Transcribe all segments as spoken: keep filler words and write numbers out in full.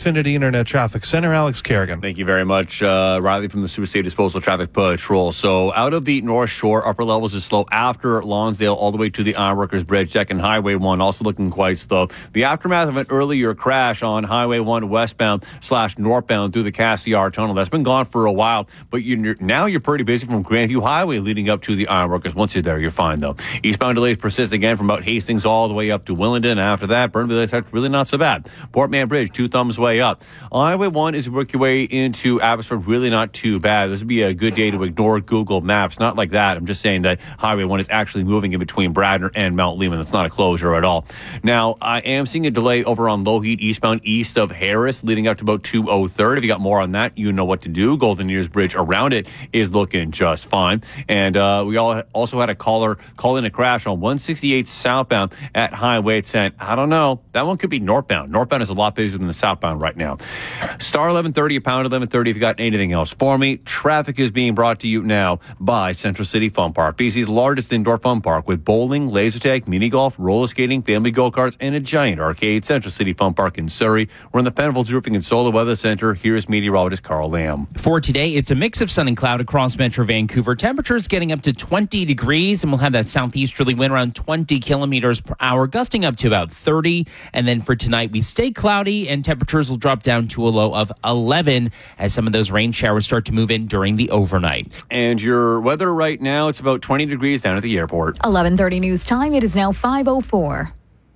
Xfinity Internet Traffic Center, Alex Kerrigan. Thank you very much, uh, Riley from the Super Safe Disposal Traffic Patrol. So out of the North Shore, upper levels is slow after Lonsdale all the way to the Ironworkers Bridge deck, and Highway one also looking quite slow. The aftermath of an earlier crash on Highway one westbound slash northbound through the Cassiar Tunnel. That's been gone for a while, but you're, now you're pretty busy from Grandview Highway leading up to the Ironworkers. Once you're there, you're fine, though. Eastbound delays persist again from about Hastings all the way up to Willingdon. After that, Burnaby, that's really not so bad. Portman Bridge, two thumbs way up. On Highway one is work your way into Abbotsford, really not too bad. This would be a good day to ignore Google Maps. Not like that. I'm just saying that Highway one is actually moving in between Bradner and Mount Lehman. That's not a closure at all. Now, I am seeing a delay over on Lougheed eastbound east of Harris leading up to about two oh third. If you got more on that, you know what to do. Golden Ears Bridge around it is looking just fine. And uh, we all also had a caller call in a crash on one sixty-eight southbound at Highway ten. I don't know. That one could be northbound. Northbound is a lot busier than the southbound right now. Star eleven thirty, pound eleven thirty if you got anything else for me. Traffic is being brought to you now by Central City Fun Park, B C's largest indoor fun park with bowling, laser tag, mini golf, roller skating, family go-karts, and a giant arcade. Central City Fun Park in Surrey. We're in the Penfolds Roofing and Solar Weather Center. Here's meteorologist Carl Lamb. For today, it's a mix of sun and cloud across Metro Vancouver. Temperatures getting up to twenty degrees, and we'll have that southeasterly wind around twenty kilometers per hour, gusting up to about thirty. And then for tonight, we stay cloudy, and temperatures will drop down to a low of eleven as some of those rain showers start to move in during the overnight. And your weather right now, it's about twenty degrees down at the airport. eleven thirty news time. It is now five oh four.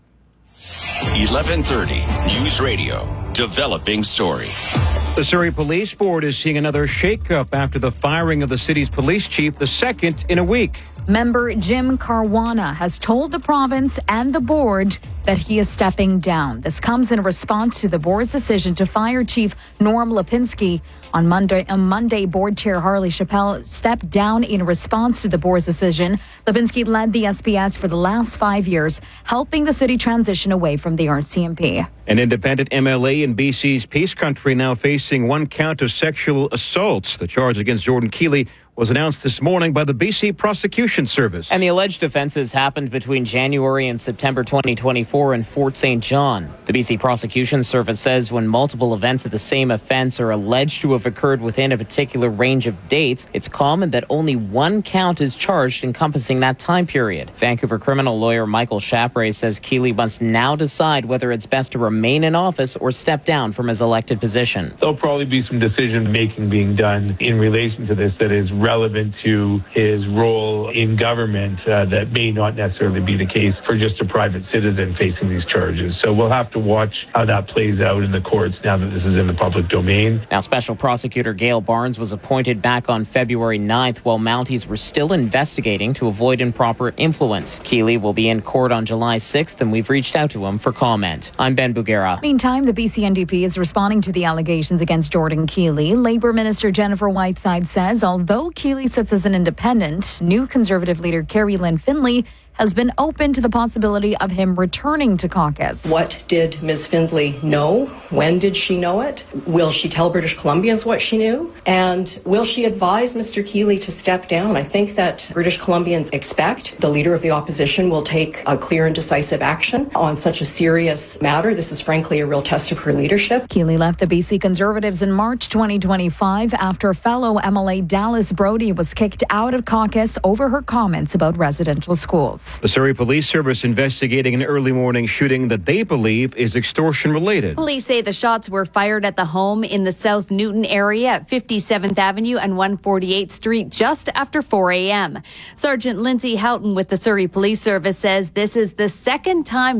eleven thirty News Radio. Developing story. The Surrey Police Board is seeing another shakeup after the firing of the city's police chief, the second in a week. Member Jim Caruana has told the province and the board that he is stepping down. This comes in response to the board's decision to fire Chief Norm Lipinski. On Monday, on Monday, board chair Harley Chappelle stepped down in response to the board's decision. Lipinski led the S P S for the last five years, helping the city transition away from the R C M P. An independent M L A in B C's Peace Country now facing one count of sexual assaults. The charge against Jordan Keeley was announced this morning by the B C Prosecution Service. And the alleged offenses happened between January and September twenty twenty-four in Fort Saint John. The B C Prosecution Service says when multiple events of the same offense are alleged to have occurred within a particular range of dates, it's common that only one count is charged encompassing that time period. Vancouver criminal lawyer Michael Chapray says Keeley must now decide whether it's best to remain in office or step down from his elected position. There'll probably be some decision-making being done in relation to this that is relevant to his role in government uh, that may not necessarily be the case for just a private citizen facing these charges. So we'll have to watch how that plays out in the courts now that this is in the public domain. Now, Special Prosecutor Gail Barnes was appointed back on February ninth while Mounties were still investigating to avoid improper influence. Keeley will be in court on July sixth, and we've reached out to him for comment. I'm Ben Bugera. Meantime, the B C N D P is responding to the allegations against Jordan Keeley. Labour Minister Jennifer Whiteside says although Keeley sits as an independent, new Conservative leader Carrie Lynn Findlay has been open to the possibility of him returning to caucus. What did Miz Findlay know? When did she know it? Will she tell British Columbians what she knew? And will she advise Mister Keeley to step down? I think that British Columbians expect the leader of the opposition will take a clear and decisive action on such a serious matter. This is frankly a real test of her leadership. Keeley left the B C Conservatives in March twenty twenty-five after fellow M L A Dallas Brody was kicked out of caucus over her comments about residential schools. The Surrey Police Service investigating an early morning shooting that they believe is extortion related. Police say the shots were fired at the home in the South Newton area at fifty-seventh Avenue and one forty-eighth Street just after four a.m. Sergeant Lindsay Houghton with the Surrey Police Service says this is the second time